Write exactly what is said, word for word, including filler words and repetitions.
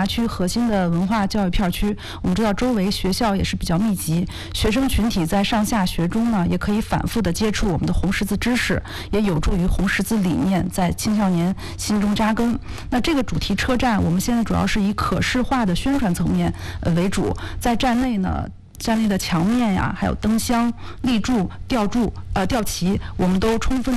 华区核心的文化教育片区。我们知道周围学校也是比较密集，学生群体在上下学中呢，也可以反复的接触我们的红十字知识，也有助于红十字理念在青少年心中扎根。那这个主题车站，我们现在主要是以可视化的宣传层面呃为主，在站内呢。站内的墙面呀，还有灯箱、立柱、吊柱、呃吊旗，我们都充分